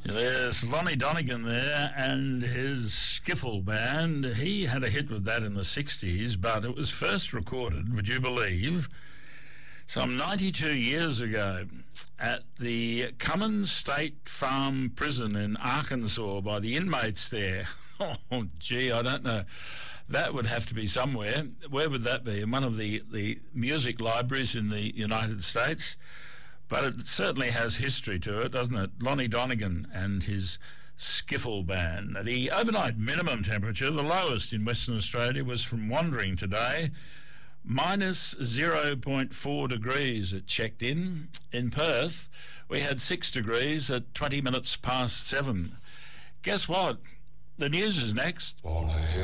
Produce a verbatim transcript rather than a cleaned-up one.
There's Lonnie Donegan there and his skiffle band. He had a hit with that in the sixties, but it was first recorded, would you believe, some ninety-two years ago at the Cummins State Farm Prison in Arkansas by the inmates there. Oh, gee, I don't know. That would have to be somewhere. Where would that be? In one of the, the music libraries in the United States? But it certainly has history to it, doesn't it? Lonnie Donegan and his skiffle band. The overnight minimum temperature, the lowest in Western Australia, was from Wandering today, minus zero point four degrees it checked in. In Perth, we had six degrees at twenty minutes past seven. Guess what? The news is next.